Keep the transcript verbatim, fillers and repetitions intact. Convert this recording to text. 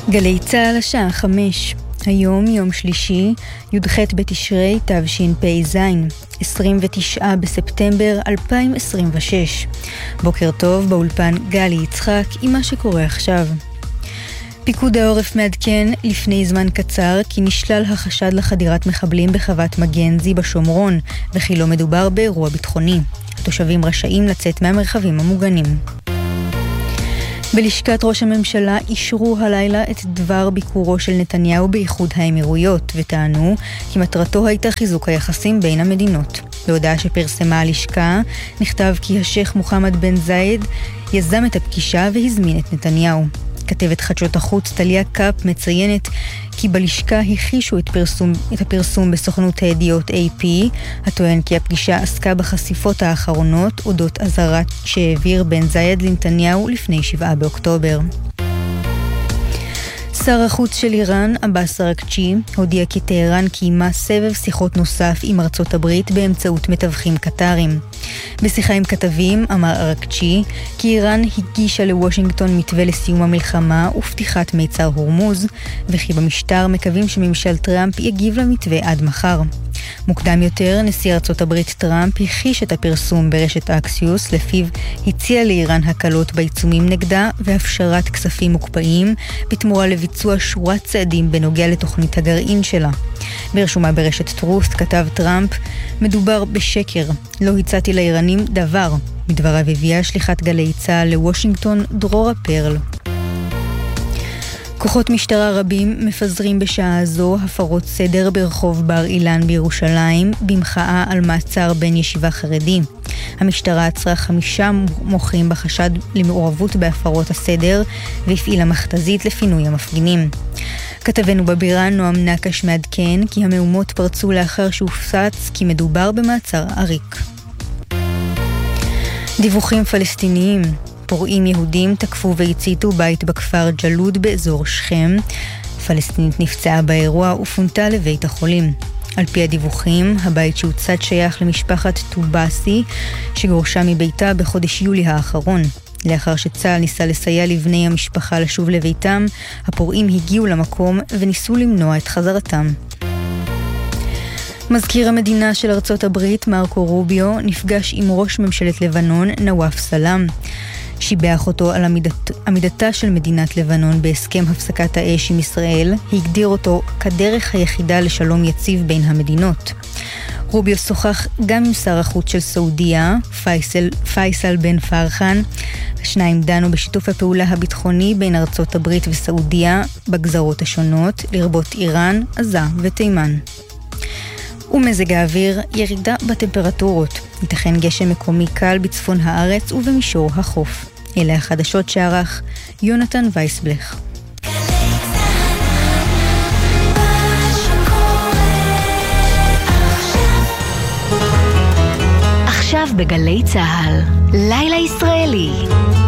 גלי צהל השעה חמש. היום יום שלישי, י"ח בתשרי תשפ"ז, עשרים ותשעה בספטמבר אלפיים עשרים ושש. בוקר טוב, באולפן גלי יצחק עם מה שקורה עכשיו. פיקוד העורף מעדכן לפני זמן קצר כי נשלל החשד לחדירת מחבלים בחוות מגנזי בשומרון, וכי לא מדובר באירוע ביטחוני. התושבים רשאים לצאת מהמרחבים המוגנים. בלשכת ראש הממשלה אישרו הלילה את דבר ביקורו של נתניהו באיחוד האמירויות, וטענו כי מטרתו הייתה חיזוק היחסים בין המדינות. בהודעה שפרסמה הלשכה נכתב כי השייך מוחמד בן זייד יזם את הפגישה והזמין את נתניהו. כתבת חדשות החוץ טליה קאפ מציינת כי בלשכה הכישו את, פרסום, את הפרסום בסוכנות הידיעות איי פי, הטוען כי הפגישה עסקה בחשיפות האחרונות אודות אזהרה שהעביר בן זייד לנתניהו לפני שבעה באוקטובר. שר החוץ של איראן, עבאס אראגצ'י, הודיע כי טהרן קיימה סבב שיחות נוסף עם ארצות הברית באמצעות מתווכים קטרים. בשיחה עם כתבים אמר אראגצ'י כי איראן הגישה לוושינגטון מתווה לסיום המלחמה ופתיחת מיצר הורמוז, וכי במשטר מקווים שממשל טראמפ יגיב למתווה עד מחר. מוקדם יותר, נשיא ארצות הברית טראמפ הכיש את הפרסום ברשת אקסיוס, לפיו הציע לאיראן הקלות בעיצומים נגדה והפשרת כספים מוקפאים בתמורה לביצוע שורת צעדים בנוגע לתוכנית הגרעין שלה. ברשומה ברשת טרוסט כתב טראמפ, מדובר בשקר, לא הצעתי לאיראנים דבר. מדבריו הביאה שליחת גלי צהל לוושינגטון דרורה פרל. כוחות משטרה רבים מפזרים בשעה זו הפרות סדר ברחוב בר אילן בירושלים במחאה על מעצר בן ישיבה חרדי. המשטרה עצרה חמישה מוחים בחשד למעורבות בהפרות הסדר והפעילה מכתזית לפינוי המפגינים. כתבנו בבירה נועם נקש מעדכן כי המהומות פרצו לאחר שהופצץ כי מדובר במעצר עריק. דיווחים פלסטיניים. פורעים יהודים תקפו והציתו בית בכפר ג'לוד באזור שכם. פלסטינית נפצעה באירוע ופונתה לבית החולים. על פי הדיווחים, הבית שהוצת שייך למשפחת טובאסי, שגורשה מביתה בחודש יולי האחרון. לאחר שצה"ל ניסה לסייע לבני המשפחה לשוב לביתם, הפורעים הגיעו למקום וניסו למנוע את חזרתם. מזכיר המדינה של ארצות הברית, מרקו רוביו, נפגש עם ראש ממשלת לבנון, נואף סלאם. שיבח אותו על עמידת, עמידתה של מדינת לבנון בהסכם הפסקת האש עם ישראל, הגדיר אותו כדרך היחידה לשלום יציב בין המדינות. רוביו שוחח גם עם שר החוץ של סעודיה, פייסל, פייסל בן פרחן. השניים דנו בשיתוף הפעולה הביטחוני בין ארצות הברית וסעודיה בגזרות השונות, לרבות איראן, עזה ותימן. ומזג האוויר, ירידה בטמפרטורות. ייתכן גשם מקומי קל בצפון הארץ ובמישור החוף. אלה החדשות שערך יונתן וייסבלך. עכשיו בגלי צהל, לילה ישראלי.